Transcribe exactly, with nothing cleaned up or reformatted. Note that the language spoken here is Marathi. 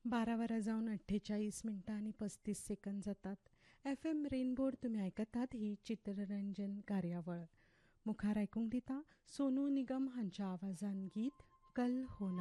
बारा वरा जाऊन अठ्ठेचाळीस मिनटां आणि पस्तीस सेकंद जातात. एफ एम रेनबोर्ड तुम्ही ऐकतात ही चित्ररंजन कार्यावळ. मुखार आयकूंक दिता सोनू निगम हांच्या आवाजान गीत कल होना.